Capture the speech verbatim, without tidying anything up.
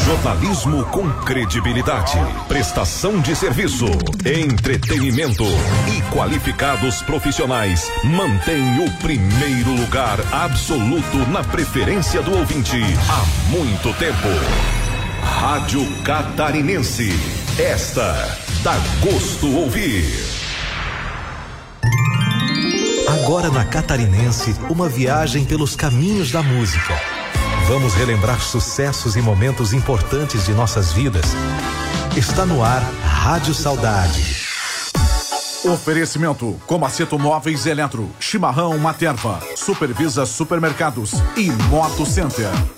Jornalismo com credibilidade, prestação de serviço, entretenimento e qualificados profissionais mantém o primeiro lugar absoluto na preferência do ouvinte há muito tempo. Rádio Catarinense, esta dá gosto ouvir. Agora na Catarinense, uma viagem pelos caminhos da música. Vamos relembrar sucessos e momentos importantes de nossas vidas. Está no ar Rádio Saudade. Oferecimento: Comaceto Móveis Eletro, Chimarrão Materva, Supervisa Supermercados e Moto Center.